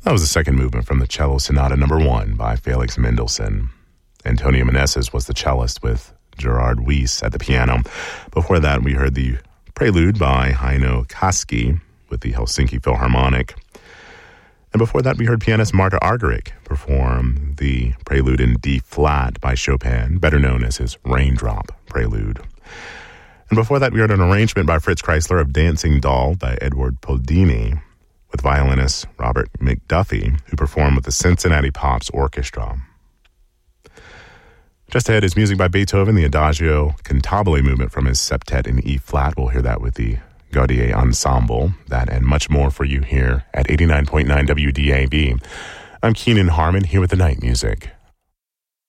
That was the second movement from the Cello Sonata No. 1 by Felix Mendelssohn. Antonio Meneses was the cellist with Gerard Weiss at the piano. Before that, we heard the Prelude by Heino Kaski with the Helsinki Philharmonic. And before that, we heard pianist Marta Argerich perform the Prelude in D-flat by Chopin, better known as his Raindrop Prelude. And before that, we heard an arrangement by Fritz Kreisler of Dancing Doll by Edward Poldini, with violinist Robert McDuffie, who performed with the Cincinnati Pops Orchestra. Just ahead is music by Beethoven, the Adagio Cantabile movement from his septet in E-flat. We'll hear that with the Gaudier Ensemble. That and much more for you here at 89.9 WDAV. I'm Keenan Harmon, here with the night music.